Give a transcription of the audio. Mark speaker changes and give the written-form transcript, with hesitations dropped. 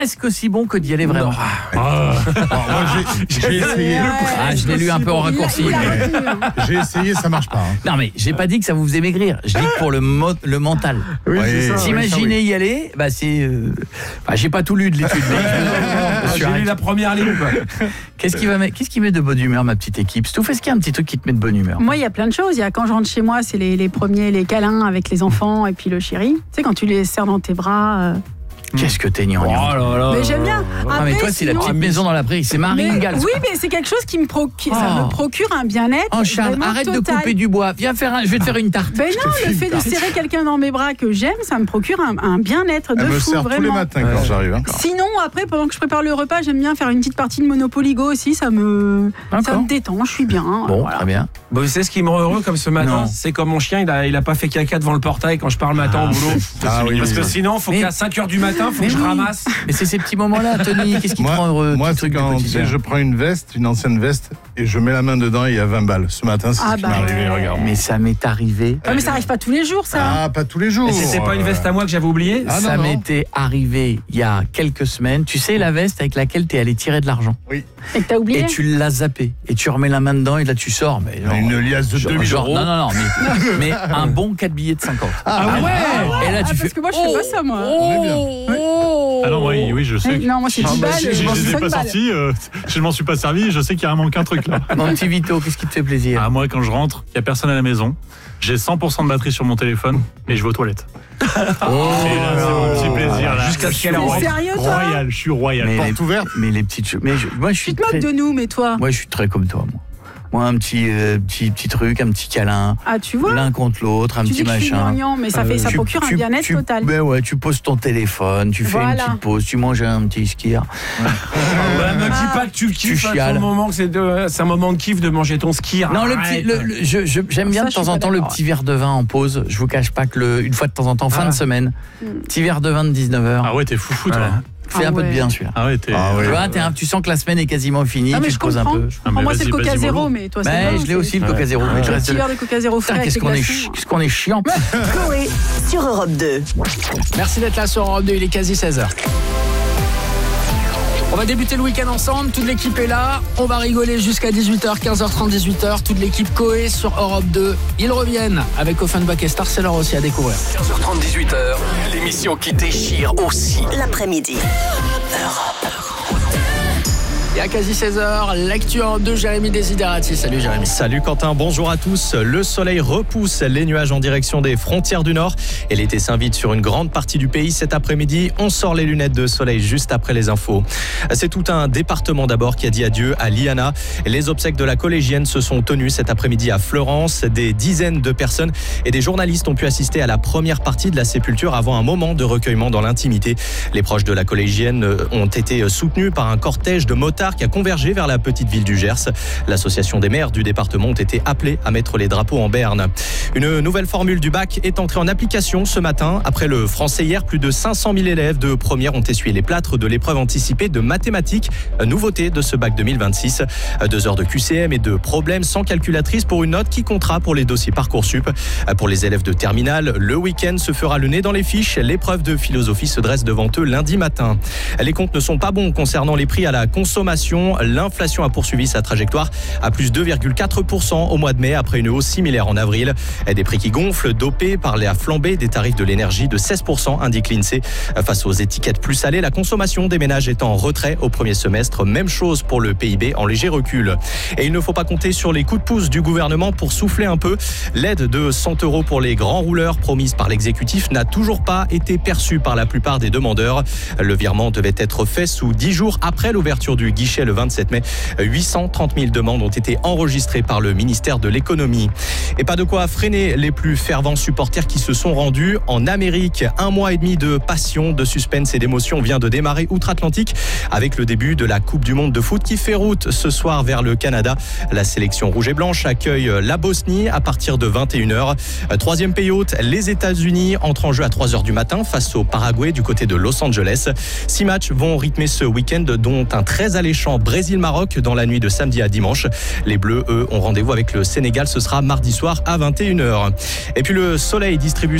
Speaker 1: presque aussi bon que d'y aller vraiment.
Speaker 2: Moi, j'ai essayé.
Speaker 1: Je l'ai lu un peu en raccourci.
Speaker 2: J'ai essayé, ça marche pas.
Speaker 1: Non mais j'ai pas dit que ça vous faisait maigrir. Je dis que pour le mental.
Speaker 2: Oui, c'est ça.
Speaker 1: T'imaginez y aller, c'est. J'ai pas tout lu de l'étude.
Speaker 3: J'ai lu la première ligne, quoi.
Speaker 1: Qu'est-ce qui met de bonne humeur, ma petite équipe? Stouff, est-ce qu'il y a un petit truc qui te met de bonne humeur?
Speaker 4: Moi, il y a plein de choses. Il y a quand je rentre chez moi, c'est les premiers, les câlins avec les enfants et puis le chéri. Tu sais, quand tu les serres dans tes bras.
Speaker 1: Qu'est-ce que t'es gnangnan.
Speaker 4: Mais j'aime bien.
Speaker 1: Mais toi, c'est la petite maison dans la prairie, c'est Maringale.
Speaker 4: Oui, mais c'est quelque chose qui me procure un bien-être.
Speaker 1: Oh Charles, arrête
Speaker 4: total.
Speaker 1: de couper du bois. Viens je vais te faire une tarte.
Speaker 4: Ben non, le fait de serrer quelqu'un dans mes bras que j'aime, ça me procure un bien-être de fou,
Speaker 2: Elle me sert
Speaker 4: vraiment.
Speaker 2: tous les matins quand j'arrive.
Speaker 4: Sinon, après, pendant que je prépare le repas, j'aime bien faire une petite partie de Monopoly Go aussi. Ça me détend, je suis bien.
Speaker 1: Bon, très bien.
Speaker 3: Bon, vous savez ce qui me rend heureux comme ce matin? C'est comme mon chien, il a pas fait caca devant le portail quand je pars le matin au boulot. Parce que sinon, faut qu'à 5h du matin, faut que je ramasse.
Speaker 1: Mais c'est ces petits moments-là, Tony. Qu'est-ce qui te rend heureux?
Speaker 2: Moi, c'est quand je prends une ancienne veste, et je mets la main dedans et il y a 20 balles. Ce matin, c'est ce qui m'est arrivé, regarde.
Speaker 1: Mais ça m'est arrivé.
Speaker 4: Mais ça arrive pas tous les jours, ça.
Speaker 2: Ah, pas tous les jours.
Speaker 3: Et c'était pas une veste à moi que j'avais oubliée?
Speaker 1: Ça m'était arrivé il y a quelques semaines. Tu sais, la veste avec laquelle t'es allé tirer de l'argent.
Speaker 2: Oui.
Speaker 4: Et que t'as oublié.
Speaker 1: Et tu l'as zappé. Et tu remets la main dedans et là tu sors. Mais genre,
Speaker 2: une liasse de 2000 euros.
Speaker 1: Non, mais un bon 4 billets de 50.
Speaker 4: Ah ouais.
Speaker 1: Et là tu fais.
Speaker 4: Parce que moi, je fais pas ça, moi.
Speaker 5: Ah non, oui, je sais.
Speaker 4: Non, moi, c'est 10 balles.
Speaker 5: Je m'en suis pas sorti, je m'en suis pas servi, je sais qu'il y a un manque un truc là.
Speaker 1: Mon petit Vito, qu'est-ce qui te fait plaisir?
Speaker 5: Moi, quand je rentre, il n'y a personne à la maison, j'ai 100% de batterie sur mon téléphone et je vais aux toilettes. Et là, c'est mon petit plaisir là.
Speaker 3: Jusqu'à ce qu'elle
Speaker 4: est sérieux, toi?
Speaker 5: Royal, je suis royal.
Speaker 2: Porte ouverte.
Speaker 1: Mais les petites choses. Moi, je suis
Speaker 4: Tu te moques de nous, mais toi.
Speaker 1: Moi, je suis très comme toi, moi. Moi, un petit truc, un petit câlin.
Speaker 4: Ah, tu vois.
Speaker 1: L'un contre l'autre, un petit machin.
Speaker 4: Tu dis que je suis gnangnan, mais ça procure un bien-être total.
Speaker 1: Ben ouais, tu poses ton téléphone, tu fais une petite pause, tu manges un petit skier.
Speaker 3: Me dis pas que tu kiffes à ce moment, que c'est un moment de kiff de manger ton skier.
Speaker 1: Non, j'aime bien de temps en temps le petit verre de vin en pause. Je vous cache pas que une fois de temps en temps, fin de semaine, petit verre de vin de 19h.
Speaker 5: Ah ouais, t'es foufou toi.
Speaker 1: Fais un peu de bien celui-là.
Speaker 5: Ah ouais,
Speaker 1: tu vois, tu sens que la semaine est quasiment finie, tu te poses un peu.
Speaker 4: Moi, c'est le Coca Zéro, mais toi, c'est
Speaker 1: je l'ai aussi le Coca Zéro.
Speaker 4: Un petit verre de Coca Zéro frais.
Speaker 1: Qu'est-ce qu'on est chiant.
Speaker 6: Coé sur Europe 2.
Speaker 7: Merci d'être là sur Europe 2, il est quasi 16h. On va débuter le week-end ensemble, toute l'équipe est là, on va rigoler jusqu'à 18h, 15h30, 18h, toute l'équipe Coé sur Europe 2. Ils reviennent avec Offenbach et Star, c'est leur aussi à découvrir.
Speaker 8: 15h30, 18h, l'émission qui déchire aussi
Speaker 6: l'après-midi.
Speaker 7: Et à quasi 16h, l'actu Europe 2, Jérémy Desiderati. Salut Jérémy.
Speaker 9: Salut Quentin, bonjour à tous. Le soleil repousse les nuages en direction des frontières du Nord et l'été s'invite sur une grande partie du pays cet après-midi. On sort les lunettes de soleil juste après les infos. C'est tout un département d'abord qui a dit adieu à Liana. Les obsèques de la collégienne se sont tenues cet après-midi à Fleurance. Des dizaines de personnes et des journalistes ont pu assister à la première partie de la sépulture avant un moment de recueillement dans l'intimité. Les proches de la collégienne ont été soutenus par un cortège de motards qui a convergé vers la petite ville du Gers. L'association des maires du département ont été appelés à mettre les drapeaux en berne. Une nouvelle formule du bac est entrée en application ce matin. Après le français hier, plus de 500 000 élèves de première ont essuyé les plâtres de l'épreuve anticipée de mathématiques. Nouveauté de ce bac 2026. 2 heures de QCM et de problèmes sans calculatrice pour une note qui comptera pour les dossiers Parcoursup. Pour les élèves de terminale, le week-end se fera le nez dans les fiches. L'épreuve de philosophie se dresse devant eux lundi matin. Les comptes ne sont pas bons concernant les prix à la consommation. L'inflation a poursuivi sa trajectoire à plus 2,4% au mois de mai après une hausse similaire en avril. Des prix qui gonflent, dopés par la flambée des tarifs de l'énergie de 16%, indique l'INSEE. Face aux étiquettes plus salées, la consommation des ménages est en retrait au premier semestre. Même chose pour le PIB en léger recul. Et il ne faut pas compter sur les coups de pouce du gouvernement pour souffler un peu. L'aide de 100 € pour les grands rouleurs promise par l'exécutif n'a toujours pas été perçue par la plupart des demandeurs. Le virement devait être fait sous 10 jours après l'ouverture du guichet le 27 mai. 830 000 demandes ont été enregistrées par le ministère de l'économie. Et pas de quoi freiner les plus fervents supporters qui se sont rendus en Amérique. 1 mois et demi de passion, de suspense et d'émotion vient de démarrer outre-Atlantique avec le début de la Coupe du Monde de foot qui fait route ce soir vers le Canada. La sélection rouge et blanche accueille la Bosnie à partir de 21h. Troisième pays hôte, les États-Unis entrent en jeu à 3h du matin face au Paraguay du côté de Los Angeles. 6 matchs vont rythmer ce week-end, dont un très alléchant Brésil-Maroc dans la nuit de samedi à dimanche. Les Bleus, eux, ont rendez-vous avec le Sénégal. Ce sera mardi soir à 21h. Et puis le soleil distribue